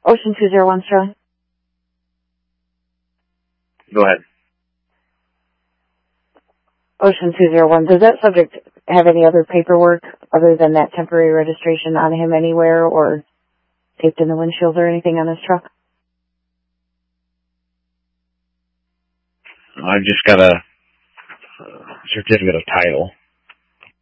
Ocean 201 Sterling. Go ahead. Ocean 201, does that subject have any other paperwork other than that temporary registration on him anywhere or taped in the windshield or anything on his truck? I've just got a certificate of title.